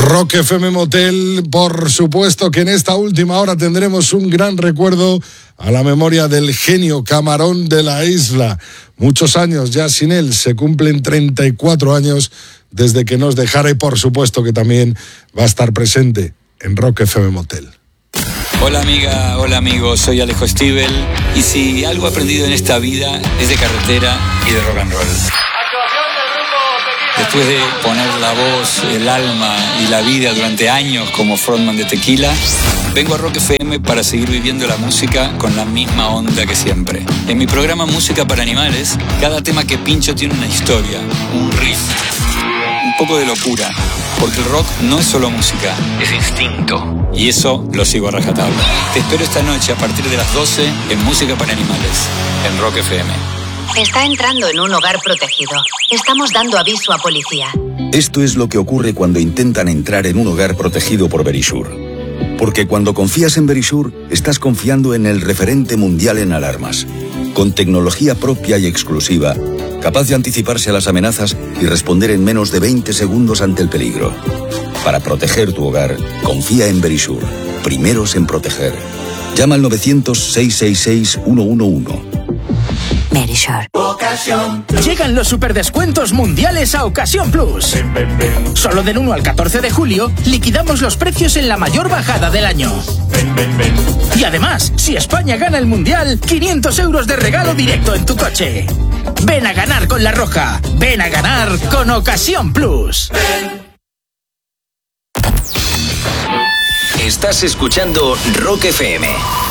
Rock FM Motel, por supuesto que en esta última hora tendremos un gran recuerdo a la memoria del genio camarón de la isla. Muchos años ya sin él, se cumplen 34 años desde que nos dejara y por supuesto que también va a estar presente en Rock FM Motel. Hola amiga, hola amigo, soy Alejo Stivel y si algo he aprendido en esta vida es de carretera y de rock and roll. Después de poner la voz, el alma y la vida durante años como frontman de Tequila, vengo a Rock FM para seguir viviendo la música con la misma onda que siempre. En mi programa Música para Animales, cada tema que pincho tiene una historia, un riff, un poco de locura, porque el rock no es solo música, es instinto. Y eso lo sigo a rajatabla. Te espero esta noche a partir de las 12 en Música para Animales, en Rock FM. Está entrando en un hogar protegido. Estamos dando aviso a policía. Esto es lo que ocurre cuando intentan entrar en un hogar protegido por Verisure. Porque cuando confías en Verisure, estás confiando en el referente mundial en alarmas. Con tecnología propia y exclusiva, capaz de anticiparse a las amenazas y responder en menos de 20 segundos ante el peligro. Para proteger tu hogar, confía en Verisure. Primeros en proteger. Llama al 900-666-111. Verisure. Llegan los superdescuentos mundiales a Ocasión Plus. Solo del 1 al 14 de julio liquidamos los precios en la mayor bajada del año. Y además, si España gana el mundial, 500 euros de regalo directo en tu coche. Ven a ganar con La Roja. Ven a ganar con Ocasión Plus. Estás escuchando Rock FM.